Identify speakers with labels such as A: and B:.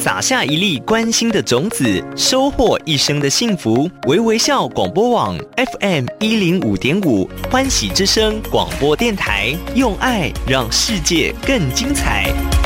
A: 撒下一粒关心的种子，收获一生的幸福。微微笑广播网 FM105.5欢喜之声广播电台，用爱让世界更精彩。